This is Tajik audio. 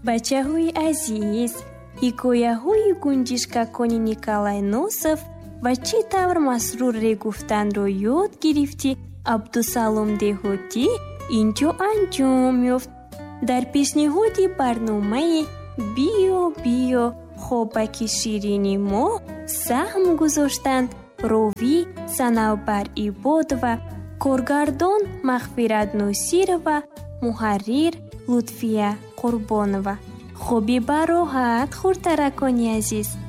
бачаҳои азиз, ҳикояҳои гунҷишкакони Николай Носов ва чӣ тавр масруре гуфтанро ёд гирифти Абдусалом Деҳотӣ инҷо анҷом ёфт. дар пешниҳоди барномаи биё биё хобаки ширини мо саҳм гузоштанд ровӣ Санавбар Ибод ва коргардон Мағфират Носир ва муҳаррир Лутфия Қурбонова. خوبی براحت خورد ترکانی عزیز.